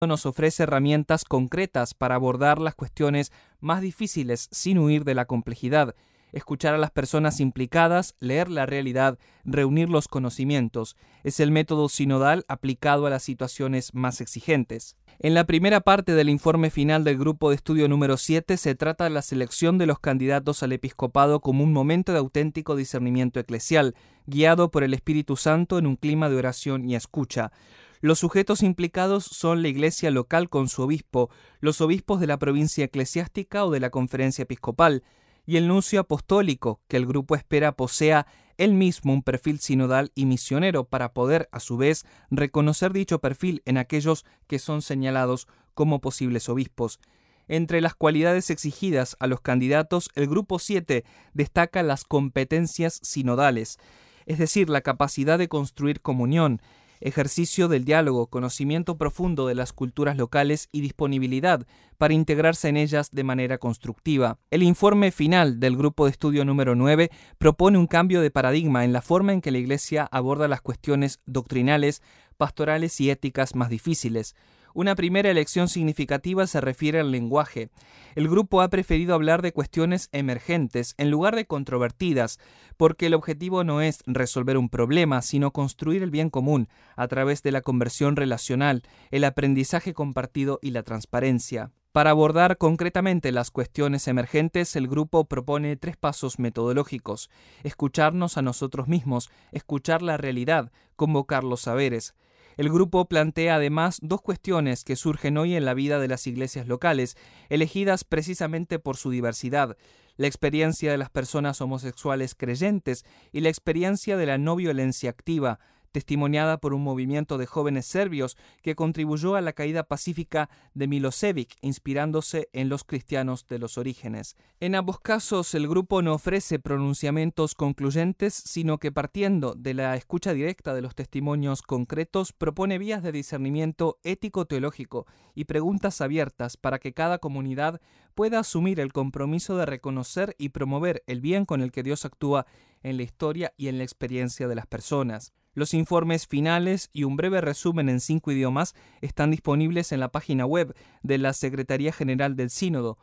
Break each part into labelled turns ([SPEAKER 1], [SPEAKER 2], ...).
[SPEAKER 1] nos ofrece herramientas concretas para abordar las cuestiones más difíciles sin huir de la complejidad, escuchar a las personas implicadas, leer la realidad, reunir los conocimientos. Es el método sinodal aplicado a las situaciones más exigentes. En la primera parte del informe final del grupo de estudio número 7 se trata de la selección de los candidatos al episcopado como un momento de auténtico discernimiento eclesial, guiado por el Espíritu Santo en un clima de oración y escucha. Los sujetos implicados son la iglesia local con su obispo, los obispos de la provincia eclesiástica o de la conferencia episcopal, y el nuncio apostólico, que el grupo espera posea él mismo un perfil sinodal y misionero para poder, a su vez, reconocer dicho perfil en aquellos que son señalados como posibles obispos. Entre las cualidades exigidas a los candidatos, el grupo 7 destaca las competencias sinodales, es decir, la capacidad de construir comunión, ejercicio del diálogo, conocimiento profundo de las culturas locales y disponibilidad para integrarse en ellas de manera constructiva. El informe final del grupo de estudio número 9 propone un cambio de paradigma en la forma en que la Iglesia aborda las cuestiones doctrinales, pastorales y éticas más difíciles. Una primera elección significativa se refiere al lenguaje. El grupo ha preferido hablar de cuestiones emergentes en lugar de controvertidas, porque el objetivo no es resolver un problema, sino construir el bien común a través de la conversión relacional, el aprendizaje compartido y la transparencia. Para abordar concretamente las cuestiones emergentes, el grupo propone 3 pasos metodológicos: escucharnos a nosotros mismos, escuchar la realidad, convocar los saberes. El grupo plantea además 2 cuestiones que surgen hoy en la vida de las iglesias locales, elegidas precisamente por su diversidad: la experiencia de las personas homosexuales creyentes y la experiencia de la no violencia activa, testimoniada por un movimiento de jóvenes serbios que contribuyó a la caída pacífica de Milosevic, inspirándose en los cristianos de los orígenes. En ambos casos, el grupo no ofrece pronunciamientos concluyentes, sino que partiendo de la escucha directa de los testimonios concretos, propone vías de discernimiento ético-teológico y preguntas abiertas para que cada comunidad pueda asumir el compromiso de reconocer y promover el bien con el que Dios actúa en la historia y en la experiencia de las personas. Los informes finales y un breve resumen en 5 idiomas están disponibles en la página web de la Secretaría General del Sínodo,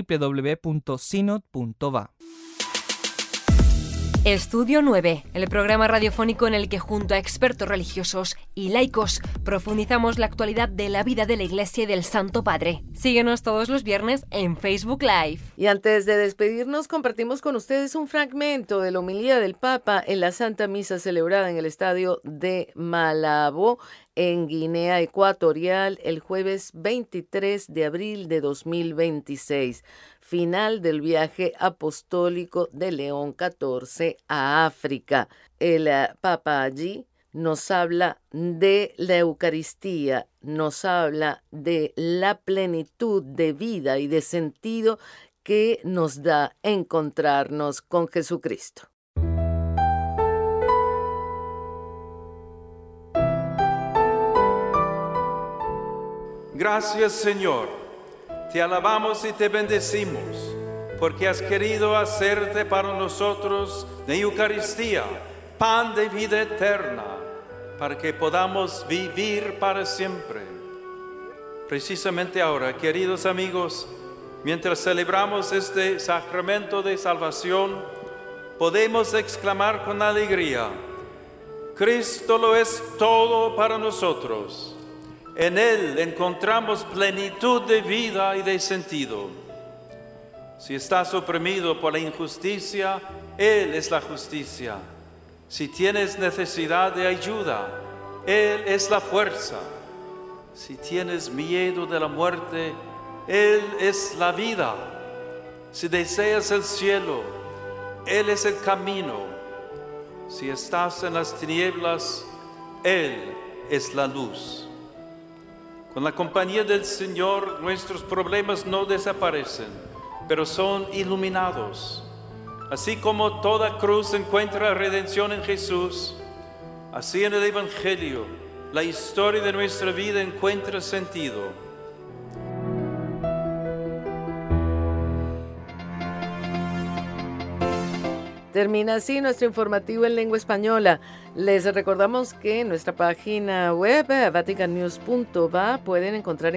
[SPEAKER 1] www.synod.va.
[SPEAKER 2] Estudio 9, el programa radiofónico en el que junto a expertos religiosos y laicos profundizamos la actualidad de la vida de la Iglesia y del Santo Padre. Síguenos todos los viernes en Facebook Live.
[SPEAKER 3] Y antes de despedirnos, compartimos con ustedes un fragmento de la homilía del Papa en la Santa Misa celebrada en el estadio de Malabo, en Guinea Ecuatorial, el jueves 23 de abril de 2026, final del viaje apostólico de León XIV a África. El Papa allí nos habla de la Eucaristía, nos habla de la plenitud de vida y de sentido que nos da encontrarnos con Jesucristo.
[SPEAKER 4] Gracias, Señor. Te alabamos y te bendecimos, porque has querido hacerte para nosotros de Eucaristía, pan de vida eterna, para que podamos vivir para siempre. Precisamente ahora, queridos amigos, mientras celebramos este sacramento de salvación, podemos exclamar con alegría: Cristo lo es todo para nosotros. En Él encontramos plenitud de vida y de sentido. Si estás oprimido por la injusticia, Él es la justicia. Si tienes necesidad de ayuda, Él es la fuerza. Si tienes miedo de la muerte, Él es la vida. Si deseas el cielo, Él es el camino. Si estás en las tinieblas, Él es la luz. Con la compañía del Señor, nuestros problemas no desaparecen, pero son iluminados. Así como toda cruz encuentra redención en Jesús, así en el Evangelio, la historia de nuestra vida encuentra sentido.
[SPEAKER 3] Termina así nuestro informativo en lengua española. Les recordamos que en nuestra página web, vaticannews.va, pueden encontrar